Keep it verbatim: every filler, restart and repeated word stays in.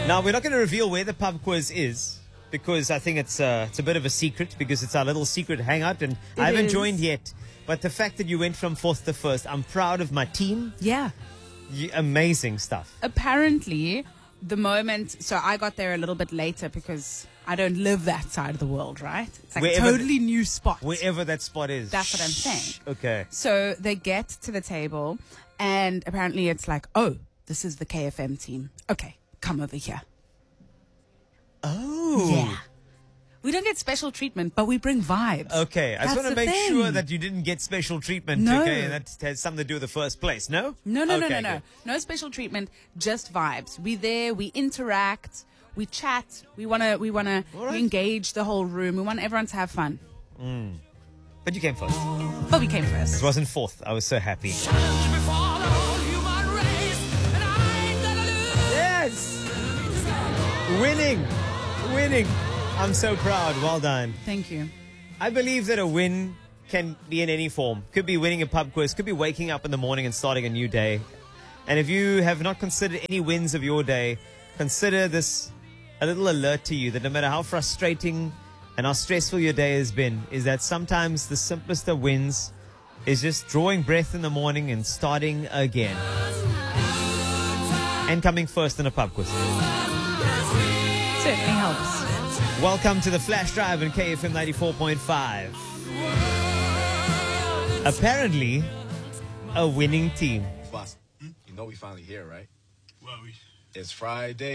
Now, we're not going to reveal where the pub quiz is because I think it's, uh, it's a bit of a secret because it's our little secret hangout and It I haven't is. joined yet. But the fact that you went from fourth to first, I'm proud of my team. Yeah. Y- amazing stuff. Apparently, the moment, so I got there a little bit later because I don't live that side of the world, right? It's like Wherever a totally new spot. Wherever that spot is. That's what I'm saying. Okay. So they get to the table, and apparently it's like, oh, this is the K F M team. Okay, come over here. Oh. Yeah. We don't get special treatment, but we bring vibes. Okay, I just That's want to the make thing. sure that you didn't get special treatment. No. Okay, and that has something to do with the first place. No? No, no, no, Okay, no, no. good. No special treatment, just vibes. We there, we interact, we chat, we wanna we wanna All right. engage the whole room. We want everyone to have fun. But you came first. But we came first. It wasn't fourth. I was so happy. Yes! Winning! Winning! I'm so proud. Well done. Thank you. I believe that a win can be in any form. Could be winning a pub quiz, could be waking up in the morning and starting a new day. And if you have not considered any wins of your day, consider this a little alert to you that no matter how frustrating and how stressful your day has been, is that sometimes the simplest of wins is just drawing breath in the morning and starting again. And coming first in a pub quiz. Certainly helps. Welcome to the Flash Drive in K F M ninety-four point five. Apparently, a winning team. Boss, you know we finally here, right? Well, we It's Friday.